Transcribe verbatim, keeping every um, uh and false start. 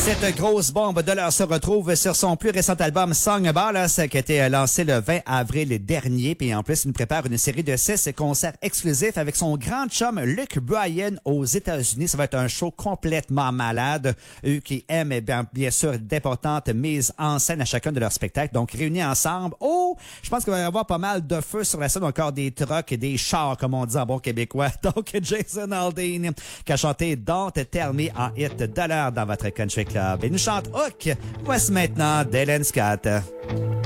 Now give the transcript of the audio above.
Cette grosse bombe de l'heure se retrouve sur son plus récent album Song Ballast qui a été lancé le vingt avril dernier. Puis en plus, il nous prépare une série de six concerts exclusifs avec son grand chum Luke Bryan aux États-Unis. Ça va être un show complètement malade. Eux qui aiment bien, bien sûr d'importantes mises en scène à chacun de leurs spectacles. Donc réunis ensemble. Oh, je pense qu'il va y avoir pas mal de feu sur la scène. Encore des trucks et des chars comme on dit en bon québécois. Donc Jason Aldean qui a chanté Don't Tell Me en hit de l'heure dans votre Country Club. Et nous chante Hook. Voici maintenant Dylan Scott.